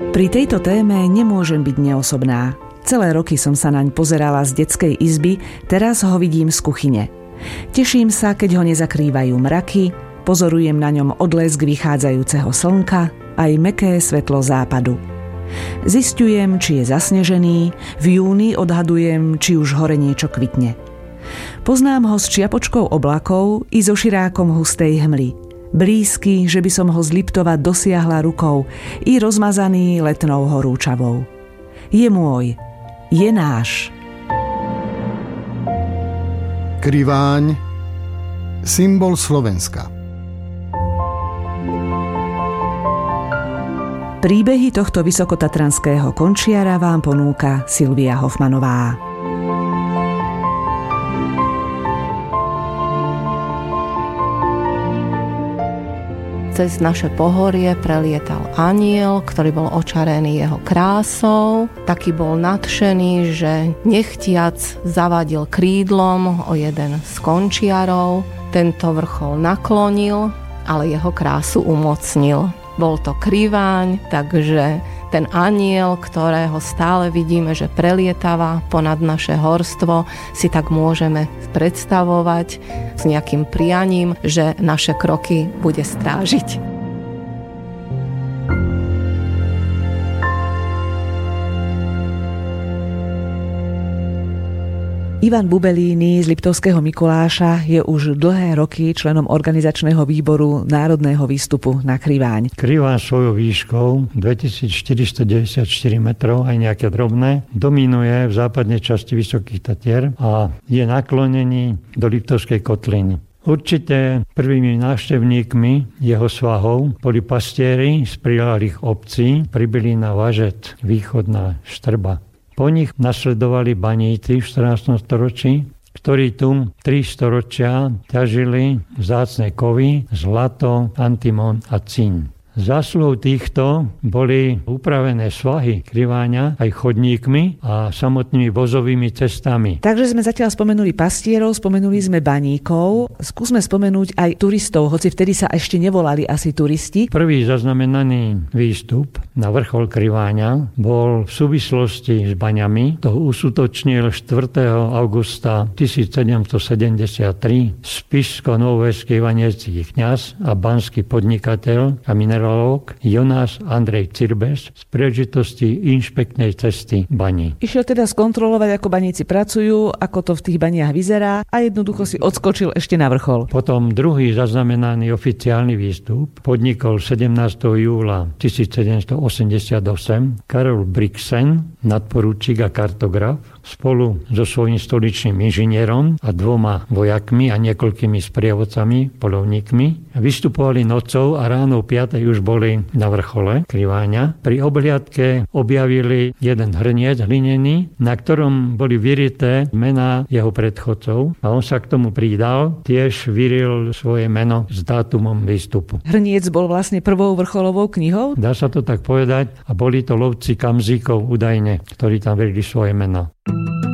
Pri tejto téme nemôžem byť neosobná. Celé roky som sa naň pozerala z detskej izby, teraz ho vidím z kuchyne. Teším sa, keď ho nezakrývajú mraky, pozorujem na ňom odlesk vychádzajúceho slnka, aj mäkké svetlo západu. Zisťujem, či je zasnežený, v júni odhadujem, či už hore niečo kvitne. Poznám ho s čiapočkou oblakov i so širákom hustej hmly. Blízky, že by som ho z Liptova dosiahla rukou, i rozmazaný letnou horúčavou. Je môj, je náš. Kriváň, symbol Slovenska. Príbehy tohto vysokotatranského končiara vám ponúka Silvia Hofmanová. Cez naše pohorie prelietal anjel, ktorý bol očarený jeho krásou. Taký bol nadšený, že nechtiac zavadil krídlom o jeden z končiarov. Tento vrchol naklonil, ale jeho krásu umocnil. Bol to Kriváň, takže ten anjel, ktorého stále vidíme, že prelietava ponad naše horstvo, si tak môžeme predstavovať s nejakým prianím, že naše kroky bude strážiť. Ivan Bubelíny z Liptovského Mikuláša je už dlhé roky členom organizačného výboru Národného výstupu na Kriváň. Kriváň svojou výškou 2494 metrov, aj nejaké drobné, dominuje v západnej časti Vysokých Tatier a je naklonený do Liptovskej kotliny. Určite prvými návštevníkmi jeho svahov boli pastieri z priľahlých obcí Pribylina, Važet, Východná Štrba. Po nich nasledovali baníci v 14. storočí, ktorí tu 3 storočia ťažili vzácne kovy, zlato, antimon a cín. Zásluhou týchto boli upravené svahy Kriváňa aj chodníkmi a samotnými vozovými cestami. Takže sme zatiaľ spomenuli pastierov, spomenuli sme baníkov. Skúsme spomenúť aj turistov, hoci vtedy sa ešte nevolali asi turisti. Prvý zaznamenaný výstup na vrchol Kriváňa bol v súvislosti s baňami. To uskutočnil 4. augusta 1773 spišsko-novojský vaniecký kňaz a banský podnikateľ a mineralóg Jonáš Andrej Cirbes z príležitosti inšpektnej cesty baní. Išiel teda skontrolovať, ako baníci pracujú, ako to v tých baniach vyzerá a jednoducho si odskočil ešte na vrchol. Potom druhý zaznamenaný oficiálny výstup podnikol 17. júla 1788 Karol Brixen, nadporučík a kartograf, spolu so svojím stoličným inžinierom a 2 vojakmi a niekoľkými sprievodcami, poľovníkmi. Vystupovali nocou a ráno 5. už boli na vrchole Kriváňa. Pri obhliadke objavili jeden hrniec hlinený, na ktorom boli vyrité mená jeho predchodcov a on sa k tomu pridal, tiež vyril svoje meno s dátumom výstupu. Hrniec bol vlastne prvou vrcholovou knihou? Dá sa to tak povedať a boli to lovci kamzíkov údajne, ktorí tam verili svoje meno.